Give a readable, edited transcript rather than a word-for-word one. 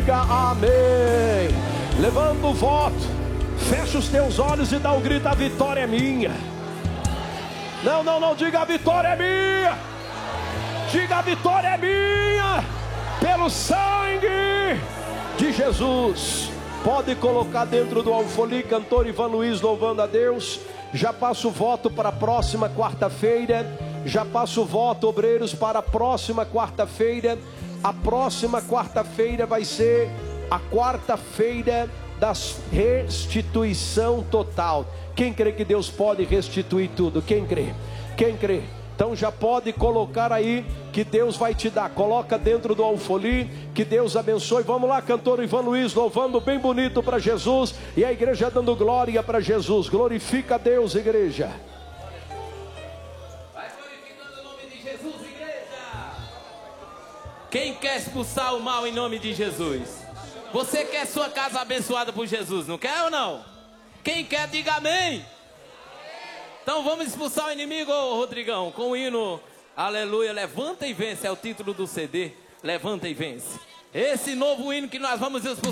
diga amém. Levanta o voto, fecha os teus olhos e dá um grito: a vitória é minha. Não, diga: a vitória é minha. Diga: a vitória é minha, pelo sangue de Jesus. Pode colocar dentro do alfolim, cantor Ivan Luiz louvando a Deus. Já passo o voto para a próxima quarta-feira. Já passo o voto, obreiros, para a próxima quarta-feira. A próxima quarta-feira vai ser a quarta-feira da restituição total. Quem crê que Deus pode restituir tudo? Quem crê? Quem crê? Então já pode colocar aí que Deus vai te dar. Coloca dentro do alfolim, que Deus abençoe. Vamos lá, cantor Ivan Luiz louvando bem bonito para Jesus. E a igreja dando glória para Jesus. Glorifica a Deus, igreja. Vai glorificando o nome de Jesus, igreja. Quem quer expulsar o mal em nome de Jesus? Você quer sua casa abençoada por Jesus, não quer ou não? Quem quer, diga amém. Então vamos expulsar o inimigo, Rodrigão, com o hino Aleluia, levanta e vence, é o título do CD, levanta e vence. Esse novo hino que nós vamos expulsar.